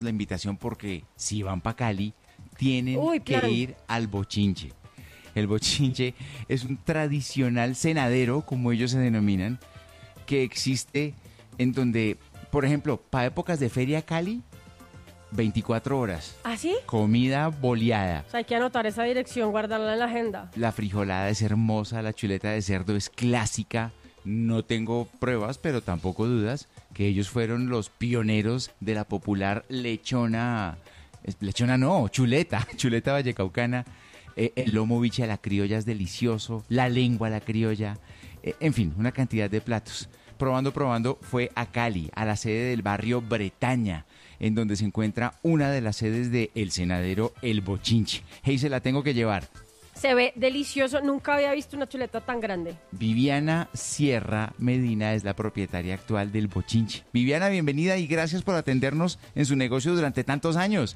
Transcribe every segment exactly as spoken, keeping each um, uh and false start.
la invitación porque si van para Cali, tienen Uy, que plan. ir al bochinche. El bochinche es un tradicional cenadero, como ellos se denominan, que existe en donde, por ejemplo, para épocas de Feria Cali, veinticuatro horas. ¿Ah, sí? Comida boleada. O sea, hay que anotar esa dirección, guardarla en la agenda. La frijolada es hermosa, la chuleta de cerdo es clásica. No tengo pruebas, pero tampoco dudas que ellos fueron los pioneros de la popular lechona. es- Lechona no, chuleta, chuleta vallecaucana. Eh, el lomo biche a la criolla es delicioso, la lengua a la criolla. eh, en fin, una cantidad de platos. Probando, probando, fue a Cali, a la sede del barrio Bretaña, en donde se encuentra una de las sedes de El Cenadero El Bochinche. Hey, se la tengo que llevar. Se ve delicioso. Nunca había visto una chuleta tan grande. Viviana Sierra Medina es la propietaria actual del Bochinche. Viviana, bienvenida y gracias por atendernos en su negocio durante tantos años.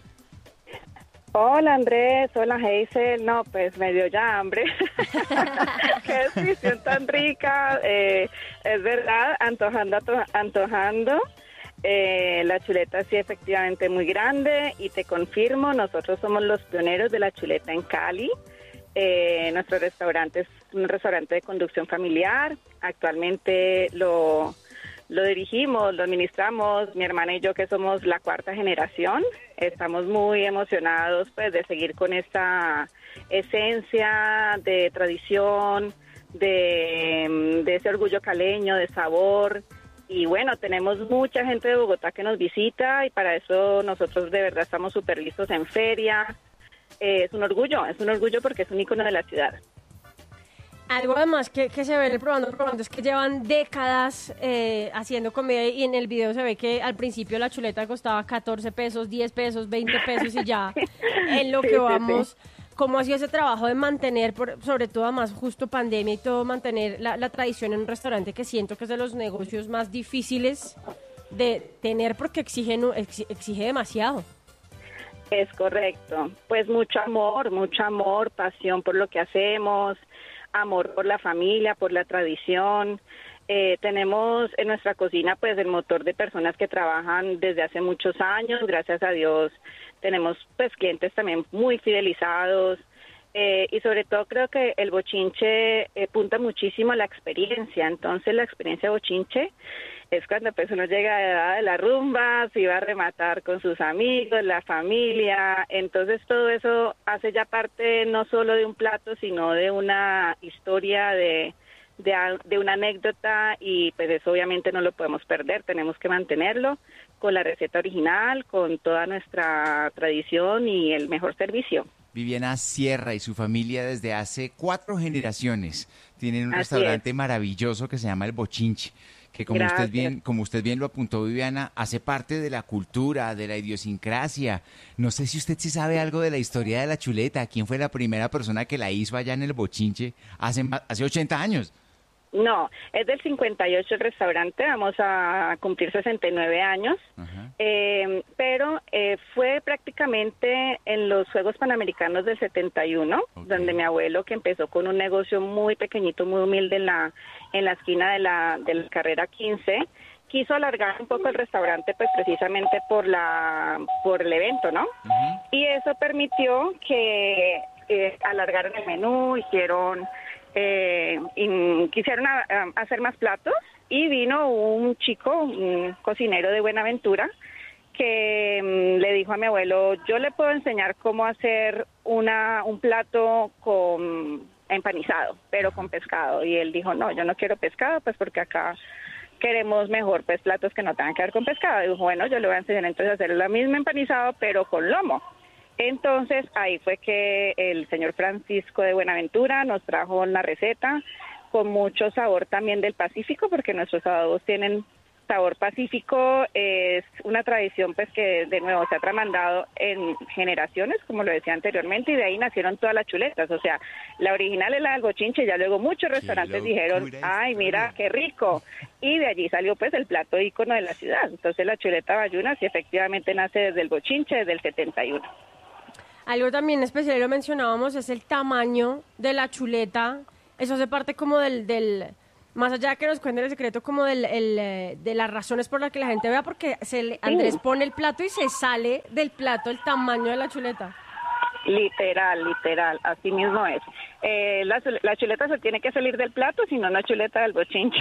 Hola Andrés, hola Hazel, no pues me dio ya hambre, qué descripción tan rica, eh, es verdad, antojando, anto- antojando, eh, la chuleta sí efectivamente muy grande y te confirmo, nosotros somos los pioneros de la chuleta en Cali, eh, nuestro restaurante es un restaurante de conducción familiar, actualmente lo... Lo dirigimos, lo administramos, mi hermana y yo que somos la cuarta generación, estamos muy emocionados pues de seguir con esta esencia de tradición, de, de ese orgullo caleño, de sabor. Y bueno, tenemos mucha gente de Bogotá que nos visita y para eso nosotros de verdad estamos súper listos en feria. Eh, es un orgullo, es un orgullo porque es un ícono de la ciudad. Algo además que, que se ve en el probando, probando es que llevan décadas eh, haciendo comida y en el video se ve que al principio la chuleta costaba catorce pesos, diez pesos, veinte pesos y ya en lo Sí, que sí, vamos, ¿cómo ha sido ese trabajo de mantener, por, sobre todo además justo pandemia y todo, mantener la, la tradición en un restaurante que siento que es de los negocios más difíciles de tener porque exigen, exi- exige demasiado? Es correcto, pues mucho amor, mucho amor, pasión por lo que hacemos, amor por la familia, por la tradición. Eh, tenemos en nuestra cocina pues el motor de personas que trabajan desde hace muchos años, gracias a Dios tenemos pues clientes también muy fidelizados eh, y sobre todo creo que el bochinche eh, punta muchísimo a la experiencia, entonces la experiencia bochinche es cuando pues uno llega a la edad de la rumba, se va a rematar con sus amigos, la familia, entonces todo eso hace ya parte no solo de un plato, sino de una historia, de, de, al- de una anécdota y pues eso obviamente no lo podemos perder, tenemos que mantenerlo con la receta original, con toda nuestra tradición y el mejor servicio. Viviana Sierra y su familia desde hace cuatro generaciones tienen un Así restaurante es. maravilloso que se llama El Bochinche, que como usted Gracias. bien, como usted bien lo apuntó, Viviana, hace parte de la cultura, de la idiosincrasia. No sé si usted sí sabe algo de la historia de la chuleta, quién fue la primera persona que la hizo allá en El Bochinche hace, ma- hace ochenta años. No, es del cincuenta y ocho el restaurante, vamos a cumplir sesenta y nueve años, Ajá. eh, pero eh, fue prácticamente en los Juegos Panamericanos del setenta y uno, Ok. donde mi abuelo, que empezó con un negocio muy pequeñito, muy humilde en la, en la esquina de la, de la carrera quince, quiso alargar un poco el restaurante, pues precisamente por la, por el evento, ¿no? Ujú. Y eso permitió que eh, alargaran el menú, hicieron, eh, y quisieron a- a hacer más platos y vino un chico, un cocinero de Buenaventura, que mm, le dijo a mi abuelo, yo le puedo enseñar cómo hacer una un plato con empanizado, pero con pescado. Y él dijo, no, yo no quiero pescado, pues porque acá queremos mejor pues platos que no tengan que ver con pescado. Y dijo, bueno, yo le voy a enseñar entonces a hacer lo mismo empanizado, pero con lomo. Entonces ahí fue que el señor Francisco de Buenaventura nos trajo la receta con mucho sabor también del Pacífico, porque nuestros adobos tienen sabor pacífico, es una tradición pues que de nuevo se ha tramandado en generaciones, como lo decía anteriormente, y de ahí nacieron todas las chuletas, o sea, la original es la del bochinche, ya luego muchos restaurantes dijeron, locura de ay, mira, historia. qué rico, y de allí salió pues el plato ícono de la ciudad, entonces la chuleta bayuna sí efectivamente nace desde el bochinche, desde el setenta y uno. Algo también especial, y lo mencionábamos, es el tamaño de la chuleta. Eso hace parte como del, del, más allá de que nos cuenten el secreto como del, el, eh, de las razones por las que la gente vea, porque se le, Andrés pone el plato y se sale del plato el tamaño de la chuleta. Literal, literal, así mismo es. Eh, la, la chuleta se tiene que salir del plato, si no, no es chuleta del bochinche.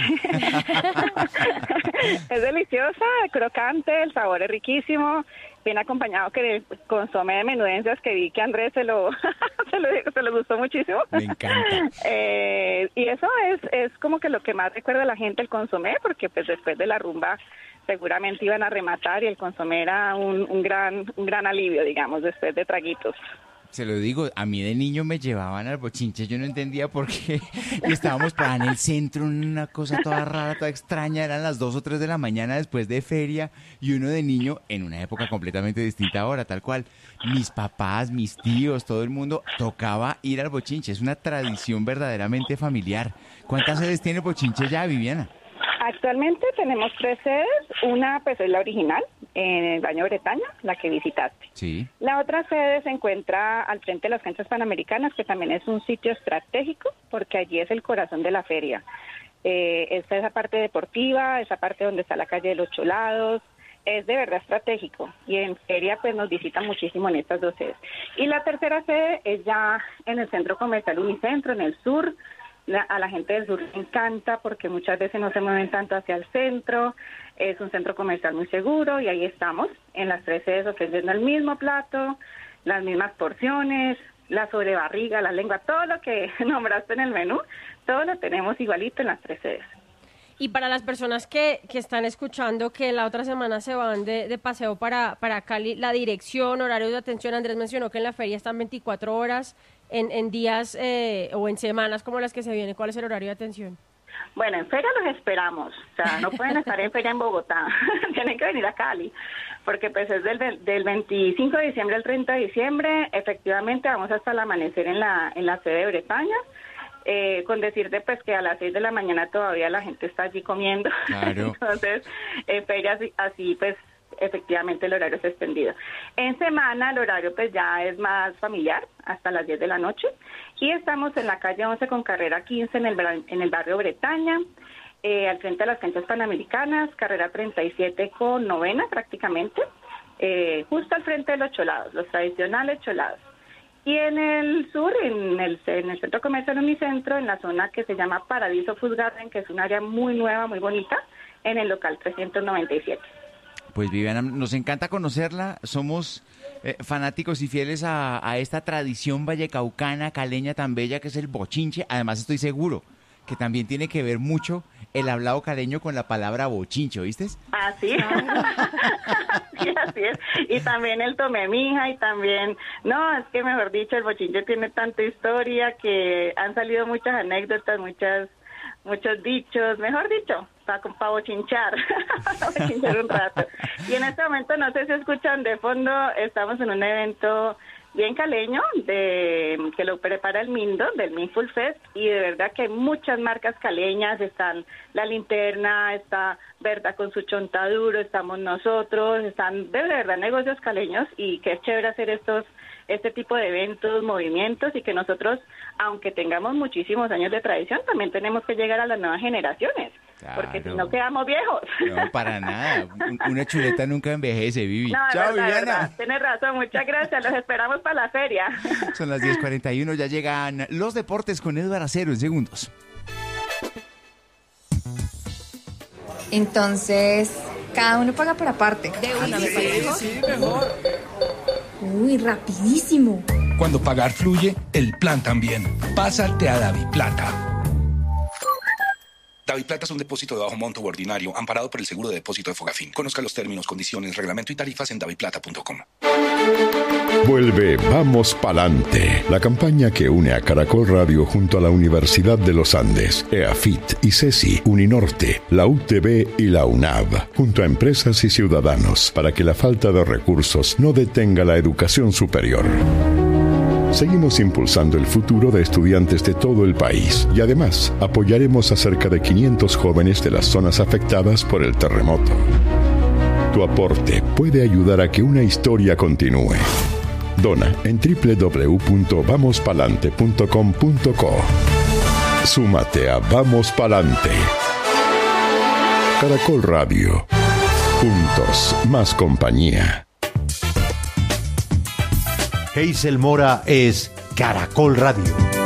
Es deliciosa, crocante, el sabor es riquísimo, bien acompañado que el consomé de menudencias que vi que Andrés se lo, se lo, se lo gustó muchísimo. Me encanta. Eh, y eso es, es como que lo que más recuerda a la gente, el consomé, porque pues después de la rumba seguramente iban a rematar y el consomé era un, un gran, un gran alivio, digamos, después de traguitos. Se lo digo, a mí de niño me llevaban al bochinche, yo no entendía por qué. Y estábamos para en el centro, una cosa toda rara, toda extraña, eran las dos o tres de la mañana después de feria, y uno de niño, en una época completamente distinta ahora, tal cual. Mis papás, mis tíos, todo el mundo, tocaba ir al bochinche, es una tradición verdaderamente familiar. ¿Cuántas sedes tiene el bochinche ya, Viviana? Actualmente tenemos tres sedes, una pues es la original, en el Baño Bretaña, la que visitaste. Sí. La otra sede se encuentra al frente de las canchas panamericanas, que también es un sitio estratégico, porque allí es el corazón de la feria. Eh, está esa parte deportiva, esa parte donde está la calle de los Cholados, es de verdad estratégico, y en feria pues nos visitan muchísimo en estas dos sedes. Y la tercera sede es ya en el Centro Comercial Unicentro, en el sur. La, a la gente del sur le encanta porque muchas veces no se mueven tanto hacia el centro, es un centro comercial muy seguro y ahí estamos, en las tres sedes ofreciendo el mismo plato, las mismas porciones, la sobrebarriga, la lengua, todo lo que nombraste en el menú, todo lo tenemos igualito en las tres sedes. Y para las personas que, que están escuchando que la otra semana se van de, de paseo para, para Cali, la dirección, horarios de atención, Andrés mencionó que en la feria están veinticuatro horas, en, en días eh, o en semanas como las que se vienen, ¿cuál es el horario de atención? Bueno, en feria los esperamos, o sea, no pueden estar en feria en Bogotá, tienen que venir a Cali, porque pues es del, del veinticinco de diciembre al treinta de diciembre, efectivamente vamos hasta el amanecer en la, en la sede de Bretaña. Eh, con decirte pues que a las seis de la mañana todavía la gente está allí comiendo. Claro. Entonces, en feria así, así pues efectivamente el horario es extendido. En semana el horario pues ya es más familiar, hasta las diez de la noche, y estamos en la calle once con carrera quince en el, en el barrio Bretaña, eh, al frente de las canchas panamericanas, carrera treinta y siete con novena prácticamente, eh, justo al frente de los Cholados, los tradicionales Cholados. Y en el sur, en el, en el centro comercial Unicentro, en la zona que se llama Paradiso Food Garden, que es un área muy nueva, muy bonita, en el local trescientos noventa y siete. Pues Viviana, nos encanta conocerla, somos eh, fanáticos y fieles a, a esta tradición vallecaucana, caleña tan bella que es el bochinche. Además estoy seguro que también tiene que ver mucho el hablado caleño con la palabra bochinche, ¿oíste? Así, sí, así es. Y también el tome mija y también, no, es que mejor dicho, el bochinche tiene tanta historia que han salido muchas anécdotas, muchas, muchos dichos, mejor dicho, para pa bochinchar, para bochinchar un rato. Y en este momento, no sé si escuchan de fondo, estamos en un evento bien caleño, de que lo prepara el Mindo, del Mindful Fest, y de verdad que hay muchas marcas caleñas, están La Linterna, está Berta con su chontaduro, estamos nosotros, están de verdad negocios caleños, y qué chévere hacer estos este tipo de eventos, movimientos, y que nosotros, aunque tengamos muchísimos años de tradición, también tenemos que llegar a las nuevas generaciones, claro, porque si no quedamos viejos. No, para nada, una chuleta nunca envejece, Vivi. No, Chao, verdad, Viviana. Verdad. Tienes razón, muchas gracias, los esperamos para la feria. Son las diez cuarenta y uno, ya llegan los deportes con Edward Acero en segundos. Entonces, cada uno paga por aparte. De una, me parece. Sí, mejor. Uy, rapidísimo. Cuando pagar fluye, el plan también. Pásate a DaviPlata. DaviPlata es un depósito de bajo monto ordinario amparado por el seguro de depósito de Fogafín. Conozca los términos, condiciones, reglamento y tarifas en daviplata punto com. Vuelve Vamos Palante, la campaña que une a Caracol Radio junto a la Universidad de los Andes, EAFIT, ICESI, Uninorte, la U T B y la UNAV, junto a empresas y ciudadanos, para que la falta de recursos no detenga la educación superior. Seguimos impulsando el futuro de estudiantes de todo el país y además apoyaremos a cerca de quinientos jóvenes de las zonas afectadas por el terremoto. Tu aporte puede ayudar a que una historia continúe. Dona en doble u doble u doble u punto vamos palante punto com punto co. Súmate a Vamos Palante. Caracol Radio. Juntos, más compañía. Hazel Mora es Caracol Radio.